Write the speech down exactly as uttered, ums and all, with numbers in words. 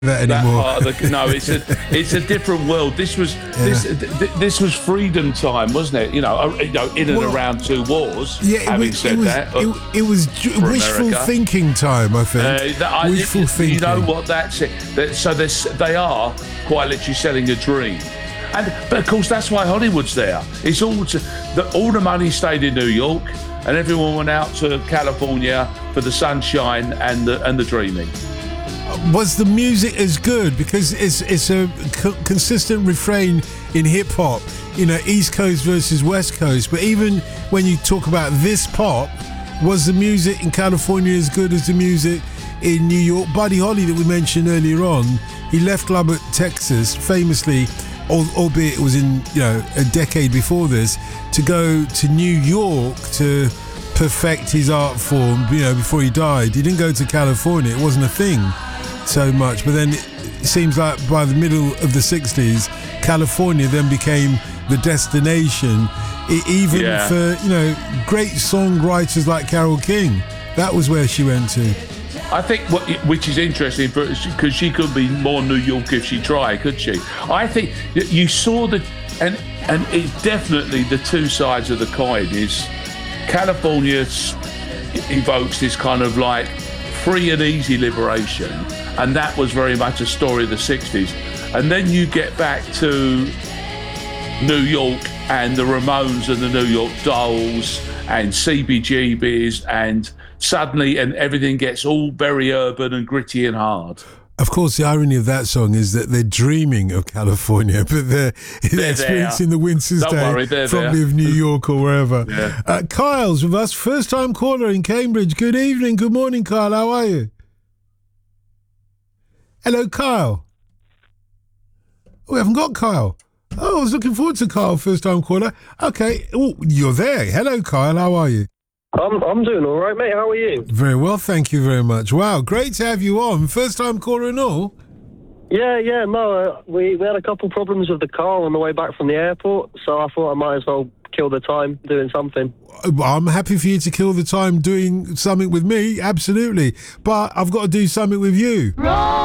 that that anymore. part of the, no, it's a it's a different world. This was Yeah. this th- this was freedom time, wasn't it? You know, uh, you know, in and Well, around two wars. Yeah, it having was, said it was, that, uh, it, it was ju- for wishful America. thinking time, I think. Uh, that, I, wishful you, thinking. You know what? That's it. That, so this, they are quite literally selling a dream. And but of course that's why Hollywood's there. It's all to, the, all the money stayed in New York, and everyone went out to California for the sunshine and the and the dreaming. Was the music as good? Because it's it's a co- consistent refrain in hip hop, you know, East Coast versus West Coast. But even when you talk about this pop, was the music in California as good as the music in New York? Buddy Holly, that we mentioned earlier on, he left Lubbock, Texas, famously, al- albeit it was in, you know, a decade before this, to go to New York to perfect his art form, you know, before he died. He didn't go to California. It wasn't a thing so much. But then it seems like by the middle of the sixties, California then became the destination, e- even Yeah. for, you know, great songwriters like Carole King. That was where she went to. I think what, which is interesting because she could be more New York if she tried, could she? I think that you saw the and and it's definitely the two sides of the coin. Is California s- evokes this kind of like free and easy liberation, and that was very much a story of the sixties. And then you get back to New York and the Ramones and the New York Dolls and C B G B's, and suddenly and everything gets all very urban and gritty and hard. Of course, the irony of that song is that they're dreaming of California, but they're, they're experiencing the winters Don't day worry, they're probably there. of New York or wherever. Yeah. Uh, Kyle's with us, first-time caller in Cambridge. Good evening, good morning, Kyle. How are you? Hello, Kyle. Oh, we haven't got Kyle. Oh, I was looking forward to Kyle, first-time caller. Okay, oh, you're there. Hello, Kyle. How are you? I'm I'm doing all right, mate. How are you? Very well, thank you very much. Wow, great to have you on. First-time caller and all. Yeah, yeah. No, uh, we we had a couple problems with the car on the way back from the airport, so I thought I might as well kill the time doing something. I'm happy for you to kill the time doing something with me, absolutely. But I've got to do something with you.